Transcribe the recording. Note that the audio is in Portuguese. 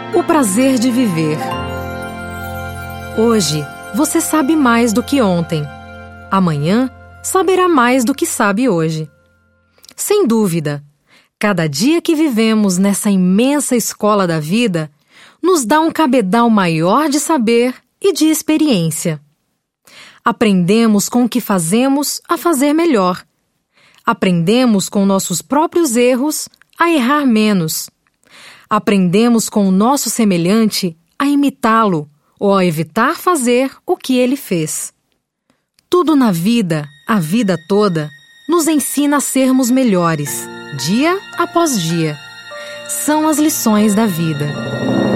O prazer de viver. Hoje, você sabe mais do que ontem. Amanhã, saberá mais do que sabe hoje. Sem dúvida, cada dia que vivemos nessa imensa escola da vida nos dá um cabedal maior de saber e de experiência. Aprendemos com o que fazemos a fazer melhor. Aprendemos com nossos próprios erros a errar menos. Aprendemos com o nosso semelhante a imitá-lo ou a evitar fazer o que ele fez. Tudo na vida, a vida toda, nos ensina a sermos melhores, dia após dia. São as lições da vida.